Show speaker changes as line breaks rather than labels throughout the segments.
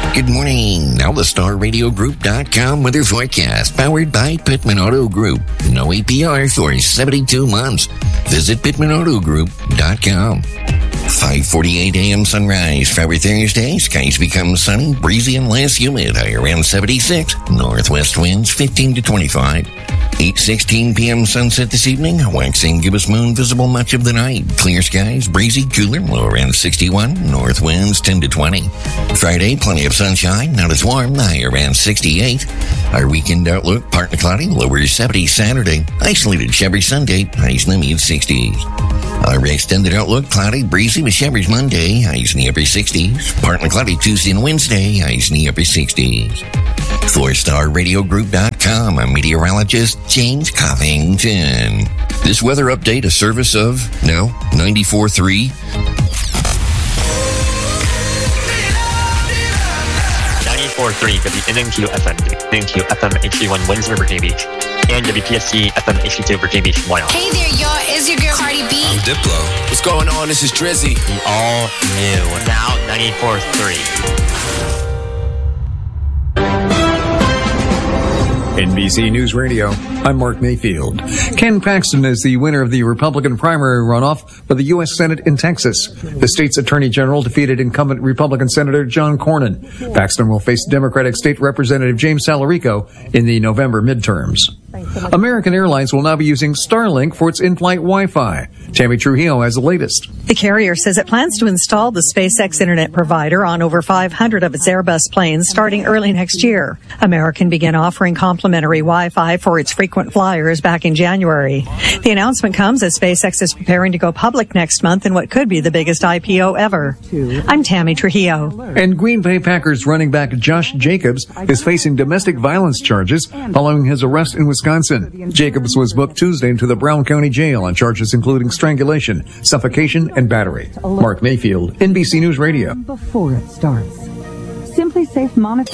Good morning. Now the StarRadioGroup.com weather forecast, powered by Pittman Auto Group. No APR for 72 months. Visit PittmanAutoGroup.com. 5:48 a.m. sunrise. Friday, Thursday. Skies become sunny, breezy, and less humid. High around 76. Northwest winds 15 to 25. 8:16 p.m. sunset this evening. Waxing gibbous moon visible much of the night. Clear skies, breezy, cooler, low around 61. North winds 10 to 20. Friday, plenty of sunshine, not as warm, high around 68. Our weekend outlook, partly cloudy, lower 70 Saturday. Isolated showery Sunday, highs in the mid-60s. Our extended outlook, cloudy, breezy with showers Monday, highs in the upper 60s. Partly cloudy Tuesday and Wednesday, highs in the upper 60s. For StarRadioGroup.com, I'm meteorologist James Covington. This weather update, a service of, 94.3.
94.3 WNNQ FM, WNNQ FM HD1 Windsor, Virginia Beach, and WPSC FM HD2 Virginia Beach, Wyoming.
Hey there, y'all. It's your girl Cardi B.
I'm Diplo. What's going on? This is Drizzy.
The all new, now 94.3.
NBC News Radio, I'm Mark Mayfield. Ken Paxton is the winner of the Republican primary runoff for the U.S. Senate in Texas. The state's attorney general defeated incumbent Republican Senator John Cornyn. Paxton will face Democratic State Representative James Salarico in the November midterms. American Airlines will now be using Starlink for its in-flight Wi-Fi. Tammy Trujillo has the latest.
The carrier says it plans to install the SpaceX internet provider on over 500 of its Airbus planes starting early next year. American began offering complimentary Wi-Fi for its frequent flyers back in January. The announcement comes as SpaceX is preparing to go public next month in what could be the biggest IPO ever. I'm Tammy Trujillo.
And Green Bay Packers running back Josh Jacobs is facing domestic violence charges following his arrest in Wisconsin. Jacobs was booked Tuesday into the Brown County Jail on charges including strangulation, suffocation, and battery. Mark Mayfield, NBC News Radio.
Before it starts, Simply Safe monitor.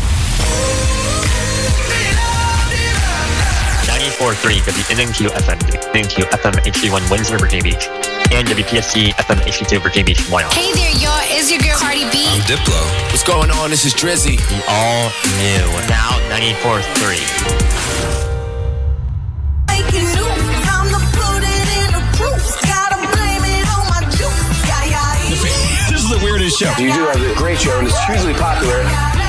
94.3 WNNQ FM, WNNQ FM HD1 Windsor, Virginia Beach, and WPSC FM HD2 Virginia Beach, Wyoming.
Hey there, y'all. It's your girl Cardi B.
I'm Diplo. What's going on? This is Drizzy.
The all new, now 94.3.
This is the weirdest show.
You do have a great show, and it's hugely popular.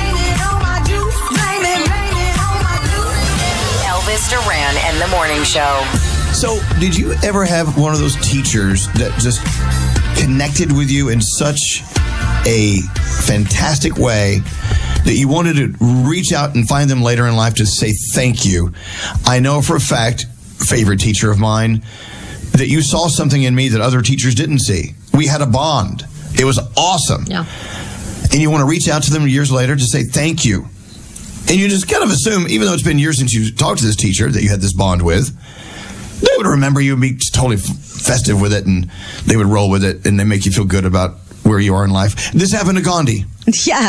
Elvis Duran and the Morning Show.
So, did you ever have one of those teachers that just connected with you in such a fantastic way that you wanted to reach out and find them later in life to say thank you? I know for a fact, favorite teacher of mine, that you saw something in me that other teachers didn't see. We had a bond. It was awesome.
Yeah.
And you want to reach out to them years later to say thank you. And you just kind of assume, even though it's been years since you talked to this teacher that you had this bond with, they would remember you and be totally festive with it, and they would roll with it, and they make you feel good about where you are in life. This happened to Gandhi.
Yeah.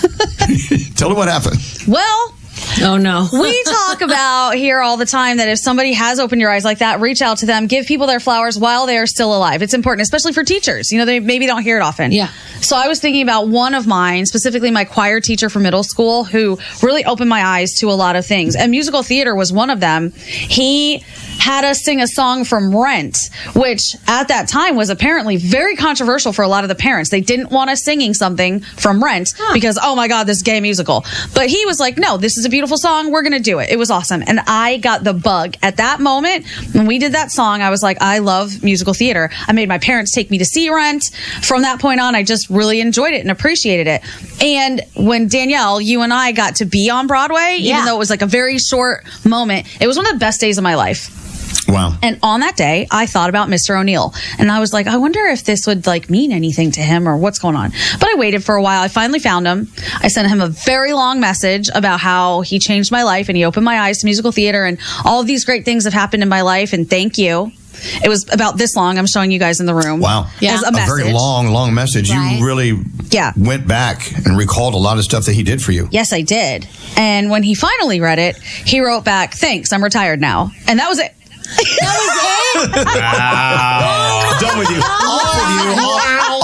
Tell them what happened.
Well,
oh no.
We talk about here all the time that if somebody has opened your eyes like that, reach out to them, give people their flowers while they are still alive. It's important, especially for teachers. You know, they maybe don't hear it often.
Yeah.
So I was thinking about one of mine, specifically my choir teacher for middle school, who really opened my eyes to a lot of things. And musical theater was one of them. He had us sing a song from Rent, which at that time was apparently very controversial for a lot of the parents. They didn't want us singing something from Rent because, oh my God, this gay musical. But he was like, no, this is a beautiful song. We're going to do it. It was awesome. And I got the bug. At that moment, when we did that song, I was like, I love musical theater. I made my parents take me to see Rent. From that point on, I just really enjoyed it and appreciated it. And when Danielle, you and I got to be on Broadway, even though it was like a very short moment, it was one of the best days of my life.
Wow.
And on that day, I thought about Mr. O'Neill. And I was like, I wonder if this would like mean anything to him or what's going on. But I waited for a while. I finally found him. I sent him a very long message about how he changed my life and he opened my eyes to musical theater and all of these great things have happened in my life. And thank you. It was about this long. I'm showing you guys in the room.
Wow.
Yeah. As a message.
Very long message.
Right.
You really went back and recalled a lot of stuff that he did for you.
Yes, I did. And when he finally read it, he wrote back, thanks, I'm retired now. And that was it.
That was it?
Wow. Done with you.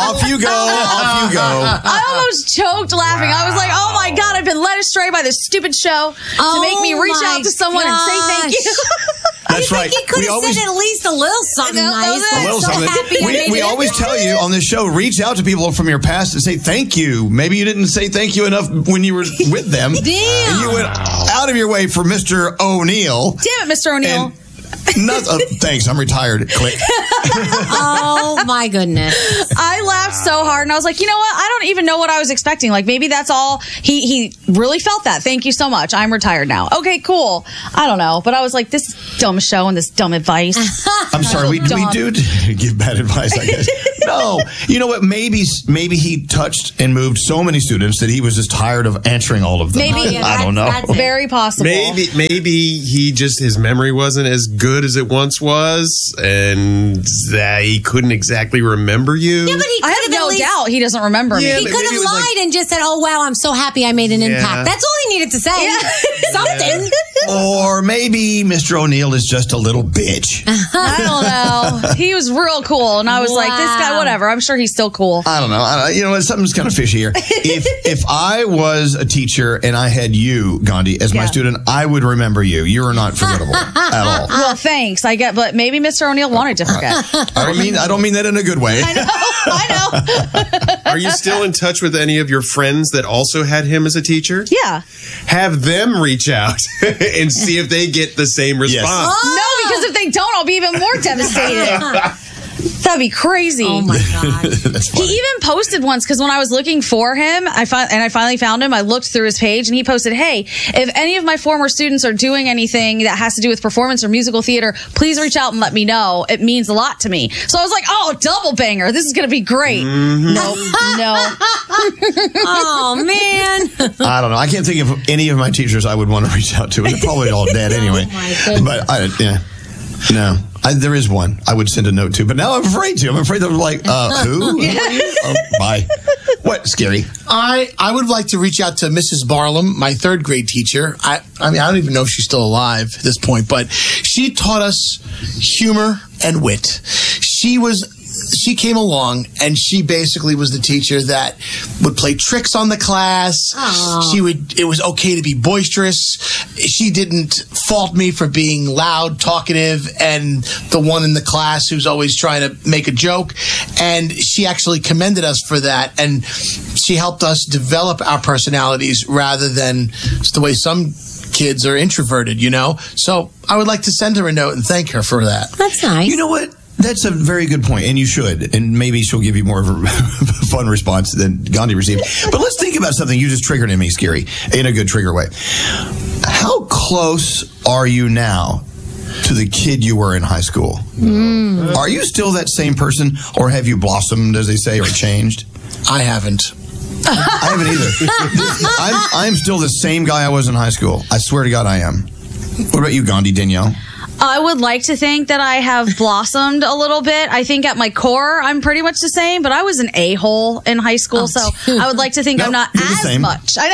Off you go.
I almost choked laughing. I was like, oh my God, I've been led astray by this stupid show to make me reach out to someone and say thank you.
That's right.
You could have said at least a little something nice.
A little something. We always tell you on this show, reach out to people from your past and say thank you. Maybe you didn't say thank you enough when you were with them.
Damn.
And you went out of your way for Mr. O'Neill.
Damn it, Mr. O'Neill.
Thanks, I'm retired. Click.
Oh my goodness.
I laughed so hard and I was like, you know what? I don't even know what I was expecting. Like maybe that's all. He really felt that. Thank you so much. I'm retired now. Okay, cool. I don't know. But I was like, this dumb show and this dumb advice.
I'm sorry, we do give bad advice, I guess. No. You know what? Maybe he touched and moved so many students that he was just tired of answering all of them.
Maybe.
I don't know.
Very possible.
Maybe his memory wasn't as good as it once was, and that he couldn't exactly remember you.
Yeah, but he
I have no doubt he doesn't remember me.
He could have lied and just said, "Oh wow, I'm so happy I made an impact." That's all he needed to say. Something.
Or maybe Mr. O'Neill is just a little bitch.
I don't know. He was real cool, and I was like, this guy, whatever. I'm sure he's still cool.
I don't know. You know, something's kind of fishy here. If I was a teacher and I had you, Gandhi, as my student, I would remember you. You are not forgettable at all.
Well, thanks. I get, but maybe Mr. O'Neill wanted to forget.
I don't mean that in a good way.
I know.
Are you still in touch with any of your friends that also had him as a teacher?
Yeah.
Have them reach out and see if they get the same response.
Yes. No, because if they don't, I'll be even more devastated. That'd be crazy.
Oh my God.
He even posted once, because when I was looking for him, I finally found him. I looked through his page and he posted, "Hey, if any of my former students are doing anything that has to do with performance or musical theater, please reach out and let me know. It means a lot to me." So I was like, oh, double banger. This is going to be great.
Mm-hmm.
No.
Oh, man.
I don't know. I can't think of any of my teachers I would want to reach out to. They're probably all dead anyway.
Oh my goodness.
But no. There is one I would send a note to, but now I'm afraid to. I'm afraid they're like, who? Oh, bye. What? Scary.
I would like to reach out to Mrs. Barlam, my third grade teacher. I mean, I don't even know if she's still alive at this point, but she taught us humor and wit. She came along and she basically was the teacher that would play tricks on the class. Aww. It was okay to be boisterous. She didn't fault me for being loud, talkative, and the one in the class who's always trying to make a joke. And she actually commended us for that. And she helped us develop our personalities rather than just the way some kids are introverted, you know? So I would like to send her a note and thank her for that.
That's nice.
You know what? That's a very good point, and you should. And maybe she'll give you more of a fun response than Gandhi received. But let's think about something you just triggered in me, Scary, in a good trigger way. How close are you now to the kid you were in high school? Mm. Are you still that same person, or have you blossomed, as they say, or changed?
I haven't.
I haven't either. I'm still the same guy I was in high school. I swear to God I am. What about you, Gandhi, Danielle?
I would like to think that I have blossomed a little bit. I think at my core, I'm pretty much the same, but I was an a-hole in high school, so I would like to think I'm not as much. Damn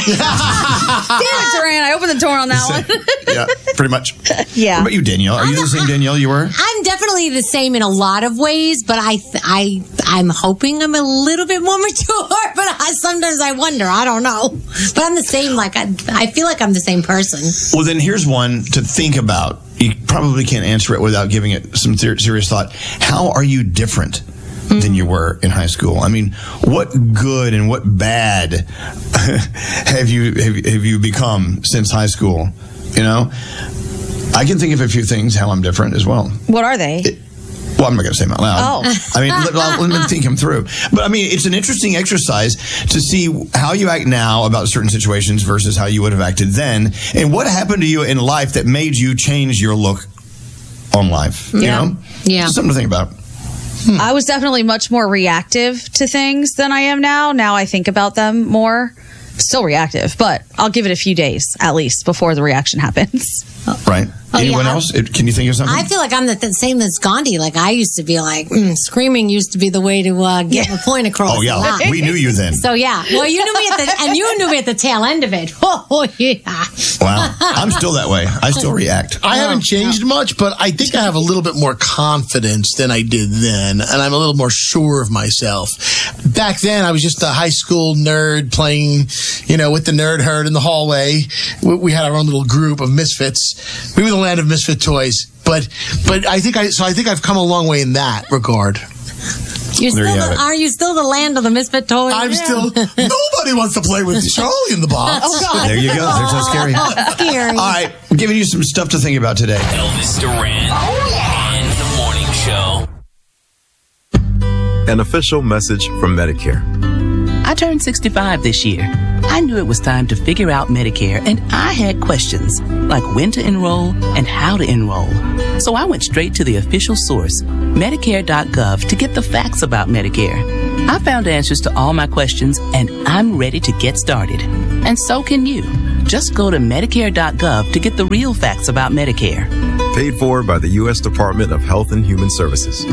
it, Duran. I opened the door on that one.
Yeah, pretty much.
Yeah.
What about you, Danielle? Are you the same Danielle you were?
I'm definitely the same in a lot of ways, but I'm hoping I'm a little bit more mature, but sometimes I wonder. I don't know. But I'm the same. Like I feel like I'm the same person.
Well, then here's one to think about. You probably can't answer it without giving it some serious thought. How are you different than you were in high school? I mean, what good and what bad have you become since high school? You know, I can think of a few things how I'm different as well.
What are they?
Well, I'm not going to say them out loud.
Oh.
I mean, let me think them through. But I mean, it's an interesting exercise to see how you act now about certain situations versus how you would have acted then. And what happened to you in life that made you change your look on life? You know?
Yeah.
Something to think about.
I was definitely much more reactive to things than I am now. Now I think about them more. Still reactive, but I'll give it a few days at least before the reaction happens.
Right. Anyone else? Can you think of something?
I feel like I'm the same as Gandhi. Like, I used to be like, screaming used to be the way to get my point across.
Oh, yeah. We knew you then.
So, yeah. Well, you knew me you knew me at the tail end of it. Oh, yeah.
Wow. I'm still that way. I still react.
I haven't changed much, but I think I have a little bit more confidence than I did then, and I'm a little more sure of myself. Back then, I was just a high school nerd playing, with the nerd herd in the hallway. We had our own little group of misfits. We were the land of misfit toys, but I think I've come a long way in that regard.
Are you still the land of the misfit toys?
I'm still. Nobody wants to play with Charlie in the box.
Oh, God.
There you go. They're so scary.
Scary.
All right, I'm giving you some stuff to think about today.
Elvis Duran and the Morning Show.
An official message from Medicare.
I turned 65 this year. I knew it was time to figure out Medicare, and I had questions, like when to enroll and how to enroll. So I went straight to the official source, Medicare.gov, to get the facts about Medicare. I found answers to all my questions, and I'm ready to get started. And so can you. Just go to Medicare.gov to get the real facts about Medicare.
Paid for by the U.S. Department of Health and Human Services.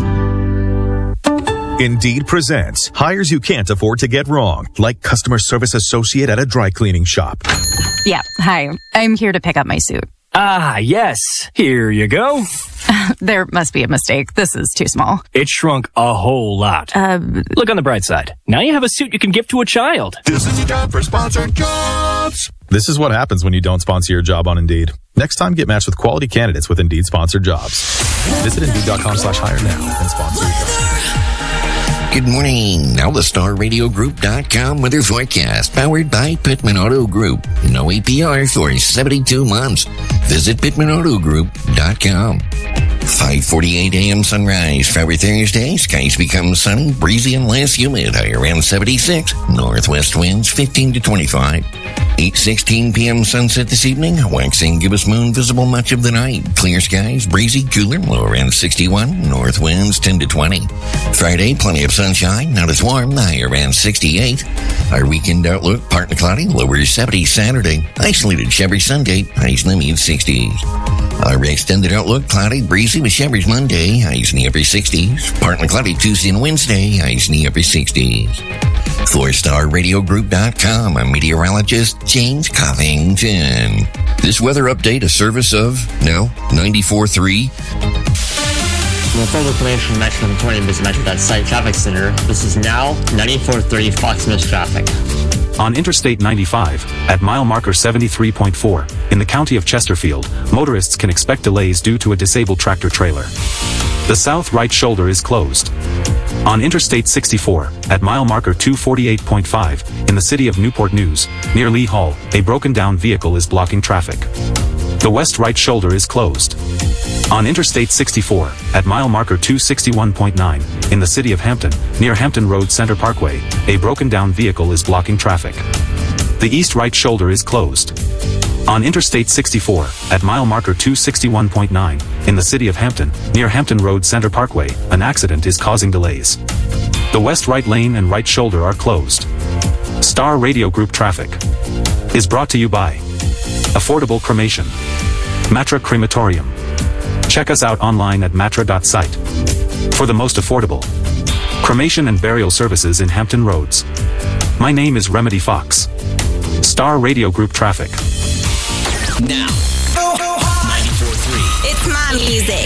Indeed presents hires you can't afford to get wrong, like customer service associate at a dry cleaning shop.
Yeah, hi. I'm here to pick up my suit.
Ah, yes. Here you go.
There must be a mistake. This is too small.
It shrunk a whole lot. Look on the bright side. Now you have a suit you can give to a child.
This is your job for sponsored jobs. This is what happens when you don't sponsor your job on Indeed. Next time, get matched with quality candidates with Indeed sponsored jobs. Visit Indeed.com/hire now and sponsor your job.
Good morning. Now the StarRadioGroup.com weather forecast, powered by Pittman Auto Group. No APR for 72 months. Visit PittmanAutoGroup.com. 5:48 a.m. sunrise. For Thursday, skies become sunny, breezy, and less humid. High around 76. Northwest winds 15 to 25. 8:16 p.m. sunset this evening. Waxing gibbous moon visible much of the night. Clear skies, breezy, cooler, low around 61. North winds 10 to 20. Friday, plenty of sunshine, not as warm. High around 68. Our weekend outlook, partly cloudy, lower 70 Saturday. Isolated showery Sunday, highs in the mid-60s. Our extended outlook, cloudy, breezy with showers Monday, highs in the upper 60s. Partly cloudy Tuesday and Wednesday, highs in the upper 60s. For StarRadioGroup.com, I'm meteorologist James Covington. This weather update, a service of, 94.3.
Well, full information Metro 20 is Metro.site traffic center. This is now 94.3 Fox News traffic.
On Interstate 95, at mile marker 73.4, in the county of Chesterfield, motorists can expect delays due to a disabled tractor-trailer. The south right shoulder is closed. On Interstate 64, at mile marker 248.5, in the city of Newport News, near Lee Hall, a broken-down vehicle is blocking traffic. The west right shoulder is closed. On Interstate 64, at mile marker 261.9, in the city of Hampton, near Hampton Road Center Parkway, a broken-down vehicle is blocking traffic. The east right shoulder is closed. On Interstate 64, at mile marker 261.9, in the city of Hampton, near Hampton Road Center Parkway, an accident is causing delays. The west right lane and right shoulder are closed. Star Radio Group traffic is brought to you by Affordable Cremation, Matra Crematorium. Check us out online at matra.site for the most affordable cremation and burial services in Hampton Roads. My name is Remedy Fox. Star Radio Group traffic.
Now, 94.3.
It's my music.